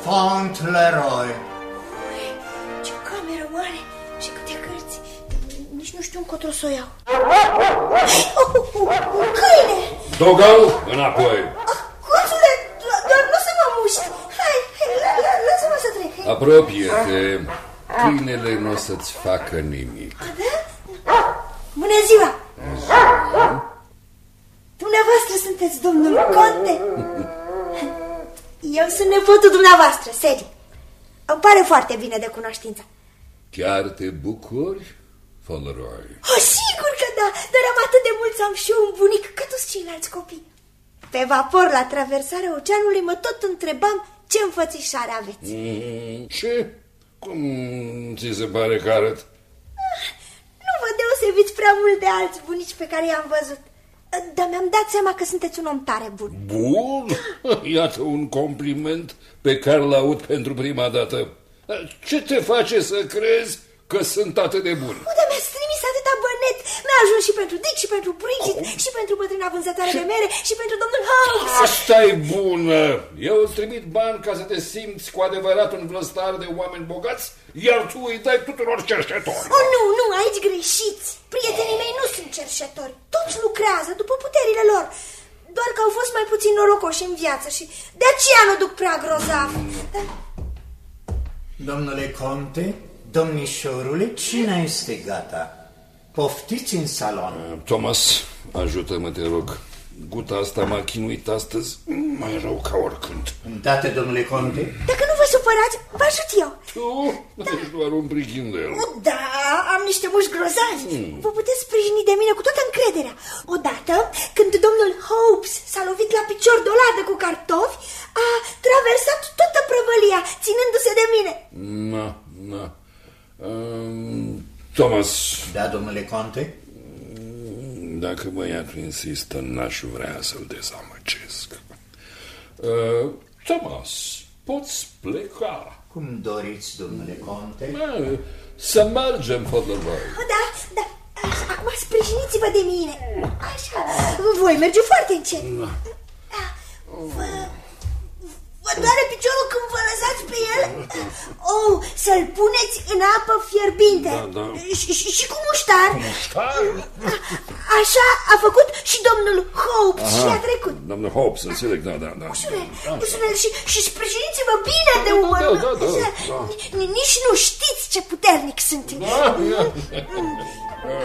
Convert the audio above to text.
Fauntleroy. Ce cameră mare și câte cărți. Nici nu știu încotro să o iau. Câine! Dogal, înapoi! Coțule, doar nu să mă muști. Hai, lasă-mă să trec. Apropie-te. Câinele nu o să-ți facă nimic. Da? Bună ziua! Dumneavoastră sunteți domnul Conte? Eu sunt nepotul dumneavoastră, Sadie. Îmi pare foarte bine de cunoștință. Chiar te bucuri, Fauntleroy? Sigur că da, dar am atât de mult să am și eu un bunic ca toți ceilalți copii. Pe vapor la traversarea oceanului mă tot întrebam ce înfățișare aveți. Ce? Cum ți se pare că arăt? Nu vă deosebiți prea mult de alți bunici pe care i-am văzut. Dar mi-am dat seama că sunteți un om tare bun. Bun? Iată un compliment pe care l-aud pentru prima dată. Ce te face să crezi că sunt atât de bun? Dar mi-ați trimis atâta bănet. Mi-a ajuns și pentru Dick, și pentru Bridget, și pentru bătrâna vânzătoare de mere, și pentru domnul Holmes. Asta-i bună! Eu îți trimit bani ca să te simți cu adevărat un vlăstar de oameni bogați, iar tu îi dai tuturor cerșetori. Nu, aici greșiți. Prietenii mei nu sunt cerșetori. Toți lucrează după puterile lor. Doar că au fost mai puțin norocoși în viață și de aceea nu duc prea grozav. Domnule Conte, domnișorule, cina este gata. Poftiți în salon. Thomas, ajută-mă, te rog. Guta asta m-a chinuit astăzi mai rău ca oricând. Îndată, domnule Conte. Dacă nu vă supărați, vă ajut eu. Tu? Ești doar un prichin de el. Da, am niște mușchi grozavi. Vă puteți sprijini de mine cu toată încrederea. Odată, când domnul Hobbs s-a lovit la picior de o ladă cu cartofi, a traversat toată prăvălia, ținându-se de mine. Na. Thomas. Da, domnule Conte. Dacă băiatul insistă, n-aș vrea să-l dezamăgesc. Thomas, poți pleca. Cum doriți, domnule Conte. Să mergem, Fauntleroy. Da. Acum sprijiniți-vă de mine. Așa. Voi merge foarte încet. Vă doare piciorul când vă lăsați pe el? Să-l puneți în apă fierbinte. Da. Și cu muștar. Așa a făcut și domnul Hobbs și a trecut. Domnul Hobbs, înțeleg, da. Ușurel, și sprijiniți-vă bine de umăr. Da. Nici nu știți ce puternic sunt.